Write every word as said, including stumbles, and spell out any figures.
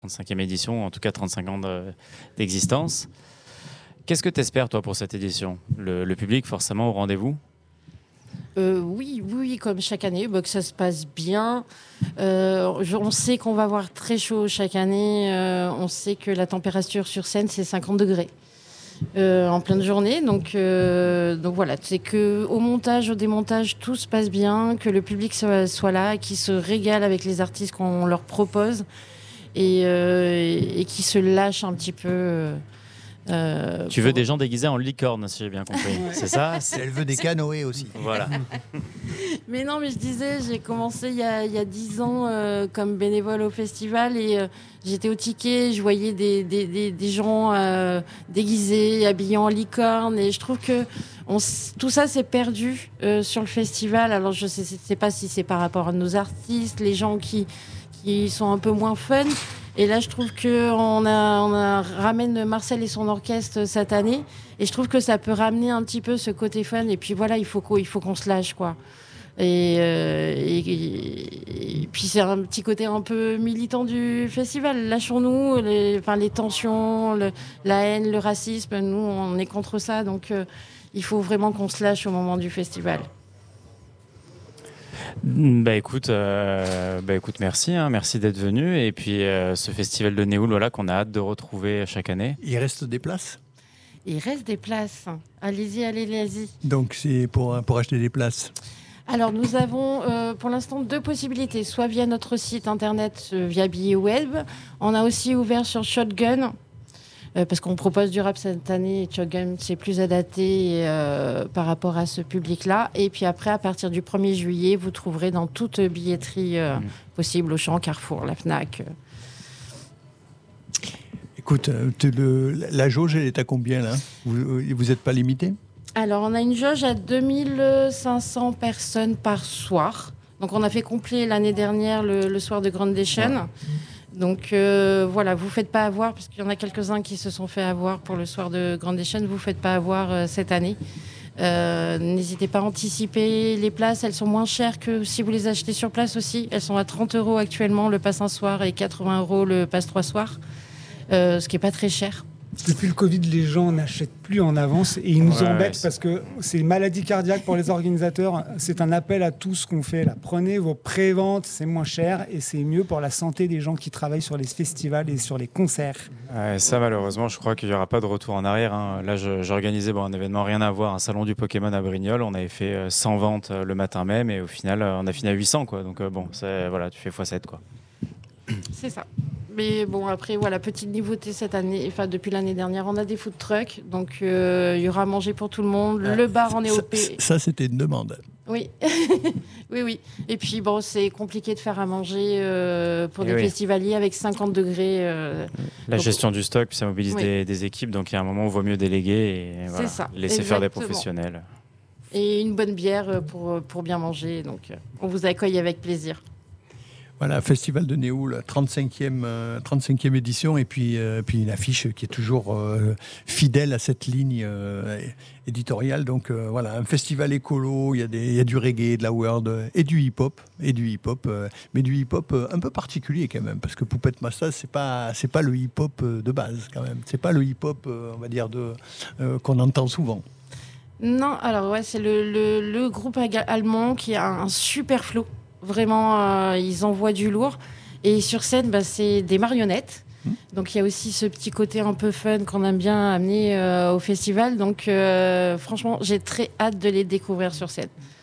trente-cinquième édition, en tout cas trente-cinq ans de, d'existence. Qu'est-ce que tu espères, toi, pour cette édition ? le, le public, forcément, au rendez-vous ? Euh, oui, oui, comme chaque année, bah, que ça se passe bien. Euh, je- on sait qu'on va avoir très chaud chaque année. Euh, on sait que la température sur scène, c'est cinquante degrés euh, en pleine journée. Donc, euh, donc voilà, c'est que au montage, au démontage, tout se passe bien, que le public soit, soit là, qu'il se régale avec les artistes qu'on leur propose et, euh, et, et qui se lâche un petit peu. Euh, Tu pour- veux des gens déguisés en licorne, si j'ai bien compris. C'est ça ? Et elle veut des canoës aussi. Voilà. Mais non, mais je disais, j'ai commencé il y a, il y a dix ans euh, comme bénévole au festival et euh, j'étais au ticket, je voyais des, des, des, des gens euh, déguisés, habillés en licorne et je trouve que on, s- tout ça s'est perdu euh, sur le festival. Alors je ne sais, sais pas si c'est par rapport à nos artistes, les gens qui, qui sont un peu moins fun. Et là, je trouve qu'on a, on a ramène Marcel et son orchestre cette année. Et je trouve que ça peut ramener un petit peu ce côté fun. Et puis voilà, il faut qu'on, il faut qu'on se lâche, quoi. Et, euh, et, et- et puis c'est un petit côté un peu militant du festival. Lâchons-nous, les, enfin, les tensions, le- la haine, le racisme. Nous, on est contre ça. Donc, euh, il faut vraiment qu'on se lâche au moment du festival. Bah écoute, euh, bah écoute, merci, hein, merci d'être venu. Et puis euh, ce festival de Néoul, voilà, qu'on a hâte de retrouver chaque année. Il reste des places. Il reste des places. Allez-y, allez-y. Donc c'est pour, pour acheter des places. Alors, nous avons euh, pour l'instant deux possibilités, soit via notre site internet, euh, via billet web. On a aussi ouvert sur Shotgun, euh, parce qu'on propose du rap cette année. Et Shotgun, c'est plus adapté euh, par rapport à ce public-là. Et puis après, à partir du premier juillet, vous trouverez dans toute billetterie euh, Mmh. possible, Auchan, Carrefour, la Fnac. euh. Écoute, euh, tu- le- la jauge, elle est à combien là ? Vous n'êtes pas limité ? Alors, on a une jauge à deux mille cinq cents personnes par soir. Donc, on a fait complet l'année dernière, le, le soir de Groundation. Ouais. Donc, euh, voilà, vous ne faites pas avoir, parce qu'il y en a quelques-uns qui se sont fait avoir pour le soir de Groundation. Vous ne faites pas avoir euh, cette année. Euh, n'hésitez pas à anticiper les places. Elles sont moins chères que si vous les achetez sur place aussi. Elles sont à trente euros actuellement, le pass un soir, et quatre-vingts euros le pass trois soirs. Euh, ce qui n'est pas très cher. Depuis le Covid, les gens n'achètent plus en avance et ils nous Ouais, embêtent c'est- parce que c'est maladie cardiaque pour les organisateurs. C'est un appel à tout ce qu'on fait là. Prenez vos préventes, c'est moins cher et c'est mieux pour la santé des gens qui travaillent sur les festivals et sur les concerts. Ouais, ça, malheureusement, je crois qu'il n'y aura pas de retour en arrière, hein. Là, je- j'ai organisé bon, un événement rien à voir, un salon du Pokémon à Brignoles. On avait fait euh, cent ventes euh, le matin même et au final, euh, on a fini à huit cents, quoi. Donc, euh, bon, c'est- voilà, tu fais fois sept, quoi. C'est ça. Mais bon, après, voilà, petite nouveauté cette année, enfin depuis l'année dernière, on a des food trucks, donc euh, il y aura à manger pour tout le monde. Le bar en E O P. Ça, ça, c'était une demande. Oui, oui, oui. Et puis bon, c'est compliqué de faire à manger euh, pour Et des oui. festivaliers avec cinquante degrés. euh, La Donc- gestion du stock, puis ça mobilise Oui. des, des équipes, donc il y a un moment où il vaut mieux déléguer et voilà, ça, laisser faire des exactement. professionnels. et une bonne bière euh, pour, pour bien manger. Donc euh, on vous accueille avec plaisir. Voilà, Festival de Néoul, trente-cinquième, euh, trente-cinquième édition, et puis, euh, puis une affiche qui est toujours euh, fidèle à cette ligne euh, éditoriale. Donc euh, voilà, un festival écolo, il y, a des- il y a du reggae, de la world, euh, et du hip-hop, et du hip-hop, euh, mais du hip-hop euh, un peu particulier quand même, parce que Poupette Massa, c'est pas, c'est pas le hip-hop euh, de base quand même. C'est pas le hip-hop, euh, on va dire, de, euh, qu'on entend souvent. Non, alors ouais, c'est le, le, le groupe aga- allemand qui a un super flow. Vraiment, euh, ils envoient du lourd. Et sur scène, bah, c'est des marionnettes. Mmh. Donc il y a aussi ce petit côté un peu fun qu'on aime bien amener euh, au festival. Donc euh, franchement, j'ai très hâte de les découvrir sur scène.